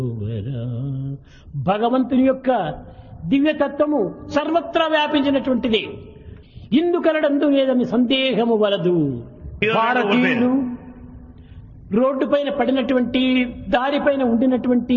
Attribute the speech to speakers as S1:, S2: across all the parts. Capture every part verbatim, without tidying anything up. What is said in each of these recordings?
S1: భగవంతుని యొక్క దివ్యతత్వము సర్వత్రా వ్యాపించినటువంటిది. ఇందుకలడందు లేదని సందేహము వలదు. భారతీయులు రోడ్డు పైన పడినటువంటి దారిపైన ఉండినటువంటి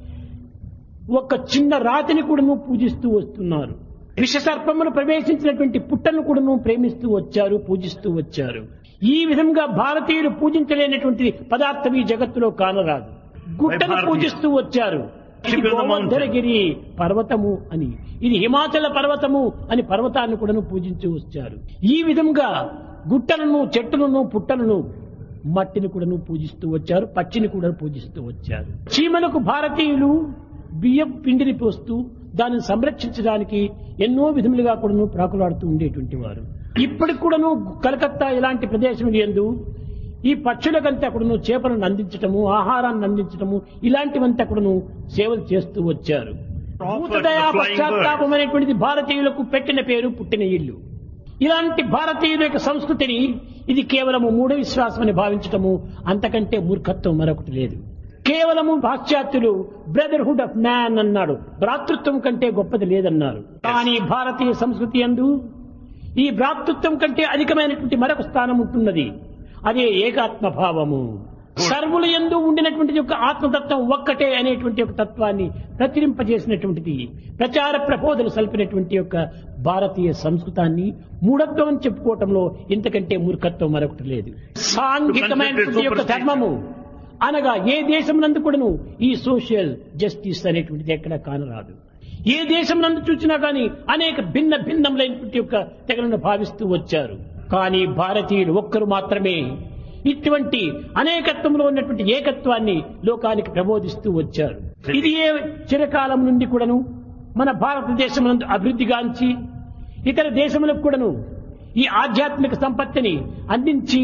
S1: ఒక చిన్న రాతిని కూడాను పూజిస్తూ వస్తున్నారు. విషసర్పమును ప్రవేశించినటువంటి పుట్టను కూడాను ప్రేమిస్తూ వచ్చారు, పూజిస్తూ వచ్చారు. ఈ విధంగా భారతీయులు పూజించలేనటువంటి పదార్థం ఈ జగత్తులో కానరాదు. గుట్టను పూజిస్తూ వచ్చారు. ఇది గోవర్ధనగిరి పర్వతము అని, ఇది హిమాచల పర్వతము అని పర్వతాన్ని కూడాను పూజించి వచ్చారు. ఈ విధంగా గుట్టలను, చెట్టులను, పుట్టలను, మట్టిని కూడాను పూజిస్తూ వచ్చారు, పచ్చిని కూడా పూజిస్తూ వచ్చారు. చీమలకు భారతీయులు బియ్యం పిండిని పోస్తూ దానిని సంరక్షించడానికి ఎన్నో విధములుగా కూడాను ప్రాకులాడుతూ ఉండేటువంటి వారు. ఇప్పటికి కూడాను కలకత్తా ఇలాంటి ప్రదేశం యందు ఈ పక్షులకంతా కూడాను చేపలను అందించటము, ఆహారాన్ని అందించటము, ఇలాంటివంతా కూడాను సేవలు చేస్తూ వచ్చారు. భూతదయా పశ్చాత్తాపం అనేటువంటిది భారతీయులకు పెట్టిన పేరు, పుట్టిన ఇల్లు. ఇలాంటి భారతీయుల యొక్క సంస్కృతిని ఇది కేవలము మూఢ విశ్వాసం అని భావించటము అంతకంటే మూర్ఖత్వం మరొకటి లేదు. కేవలము పాశ్చాత్యులు బ్రదర్హుడ్ ఆఫ్ మ్యాన్ అన్నాడు, భ్రాతృత్వం కంటే గొప్పది లేదన్నారు. కానీ భారతీయ సంస్కృతి యందు ఈ భ్రాతృత్వం కంటే అధికమైనటువంటి మరొక స్థానం ఉంటున్నది. అదే ఏకాత్మభావము. సర్వుల యందు ఉండినటువంటి యొక్క ఆత్మతత్వం ఒక్కటే అనేటువంటి ఒక తత్వాన్ని ప్రచురింపజేసినటువంటిది, ప్రచార ప్రబోధలు సల్పినటువంటి యొక్క భారతీయ సంస్కృతాన్ని మూఢత్వం అని చెప్పుకోవటంలో ఇంతకంటే మూర్ఖత్వం మరొకటి లేదు. సాంఘికమైనటువంటి యొక్క ధర్మము అనగా ఏ దేశం నందు కూడాను ఈ సోషల్ జస్టిస్ అనేటువంటిది ఎక్కడ కానరాదు. ఏ దేశం నందు చూసినా కానీ అనేక భిన్న భిన్నములైనటువంటి యొక్క తెగలను భావిస్తూ వచ్చారు. కానీ భారతీయులు ఒక్కరు మాత్రమే ఇటువంటి అనేకత్వంలో ఉన్నటువంటి ఏకత్వాన్ని లోకానికి ప్రబోధిస్తూ వచ్చారు. ఇది ఏ చిరకాలం నుండి కూడాను మన భారతదేశం నందు అభివృద్ధిగాంచి ఇతర దేశములకు కూడాను ఈ ఆధ్యాత్మిక సంపత్తిని అందించి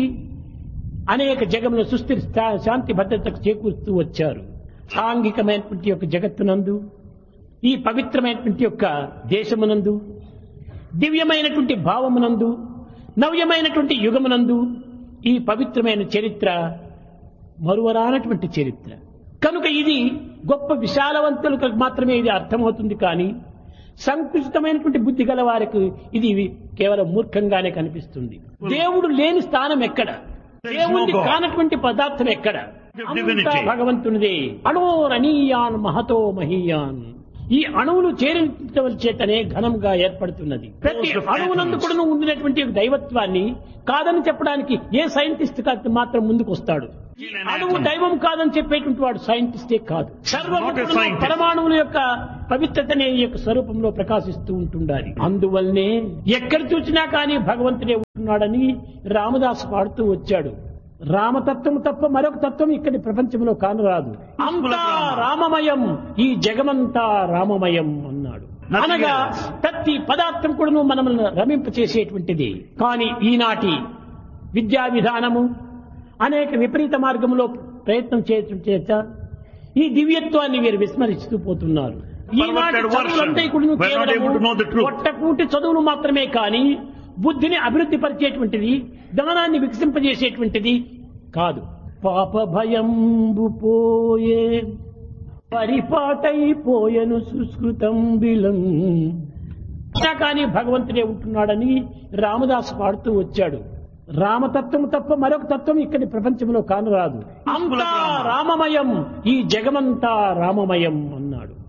S1: అనేక జగముల సుస్థిర శాంతి భద్రతకు చేకూరుస్తూ వచ్చారు. సాంఘికమైనటువంటి యొక్క జగత్తునందు, ఈ పవిత్రమైనటువంటి యొక్క దేశమునందు, దివ్యమైనటువంటి భావమునందు, నవ్యమైనటువంటి యుగమునందు ఈ పవిత్రమైన చరిత్ర మరువరానటువంటి చరిత్ర కనుక ఇది గొప్ప విశాలవంతులకు మాత్రమే ఇది అర్థమవుతుంది. కానీ సంకుచితమైనటువంటి బుద్ధి గల వారికి ఇది కేవలం మూర్ఖంగానే కనిపిస్తుంది. దేవుడు లేని స్థానం ఎక్కడ? దేవుడి కానటువంటి పదార్థం ఎక్కడ? భగవంతునిదే. అణోరణీయాన్ మహతో మహీయాన్. ఈ అణువులు చేరించవల చేతనే ఘనంగా ఏర్పడుతున్నది. ప్రతి అణువునందు కూడా ఉండినటువంటి దైవత్వాన్ని కాదని చెప్పడానికి ఏ సైంటిస్ట్ మాత్రం ముందుకు వస్తాడు? అణువు దైవం కాదని చెప్పేటువంటి వాడు సైంటిస్టే కాదు. సర్వము పరమాణువుల యొక్క పవిత్రతనే ఈ యొక్క స్వరూపంలో ప్రకాశిస్తూ ఉంటుండాలి. అందువల్లనే ఎక్కడ చూసినా కానీ భగవంతుడే ఉంటున్నాడని రామదాసు పాడుతూ వచ్చాడు. రామతత్వం తప్ప మరొక తత్వం ఇక్కడి ప్రపంచంలో కానరాదు. అంతా రామమయం, ఈ జగమంతా రామమయం అన్నాడు. అనగా ప్రతి పదార్థం కూడా మనల్ని రమింపచేసేటువంటిది. కానీ ఈనాటి విద్యా విధానము అనేక విపరీత మార్గంలో ప్రయత్నం చేయటం చేత ఈ దివ్యత్వాన్ని వీరు విస్మరిస్తూ పోతున్నారు. ఈనాటి చదువులంతా కూడా పొట్టకూటి చదువులు మాత్రమే కానీ బుద్ధిని అభివృద్ధి పరిచేటువంటిది, జ్ఞానాన్ని వికసింపజేసేటువంటిది కాదు. పాప భయంబు పోయే పరిపాటైపోయెను సుస్కృతం బిలం. కానీ భగవంతుడే ఉంటున్నాడని రామదాసు పాడుతూ వచ్చాడు. రామతత్వం తప్ప మరొక తత్వం ఇక్కడి ప్రపంచంలో కానరాదు. అంతా రామమయం, ఈ జగమంతా రామమయం అన్నాడు.